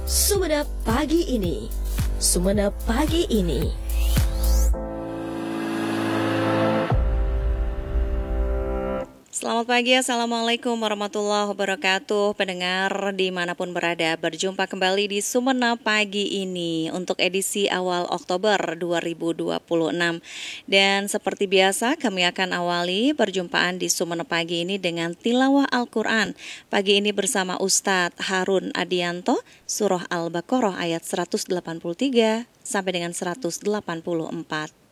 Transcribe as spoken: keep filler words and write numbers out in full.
Sumenep Pagi Ini. Sumenep Pagi Ini. Selamat pagi, Assalamualaikum warahmatullahi wabarakatuh. Pendengar dimanapun berada, berjumpa kembali di Sumenep Pagi Ini untuk edisi awal Oktober dua ribu dua puluh enam. Dan seperti biasa kami akan awali perjumpaan di Sumenep Pagi Ini dengan tilawah Al-Quran. Pagi ini bersama Ustadz Harun Adianto, Surah Al-Baqarah ayat seratus delapan puluh tiga sampai dengan seratus delapan puluh empat.